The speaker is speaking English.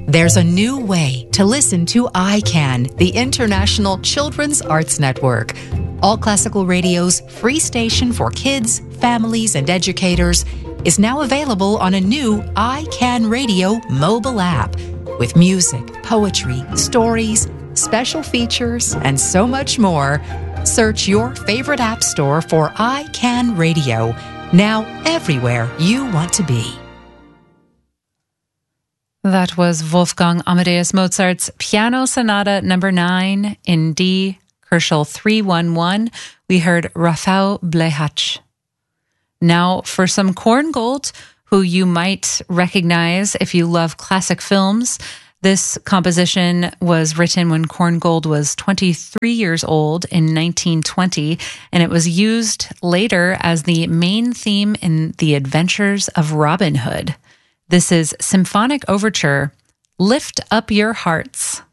There's a new way to listen to ICANN, the International Children's Arts Network. All Classical Radio's free station for kids, families, and educators is now available on a new ICANN Radio mobile app with music, poetry, stories, special features, and so much more. Search your favorite app store for ICANN Radio, now everywhere you want to be. That was Wolfgang Amadeus Mozart's Piano Sonata No. 9 in D, Herschel 311. We heard Rafał Blechacz. Now for some Korngold, who you might recognize if you love classic films. This composition was written when Korngold was 23 years old in 1920, and it was used later as the main theme in The Adventures of Robin Hood. This is Symphonic Overture, Lift Up Your Hearts.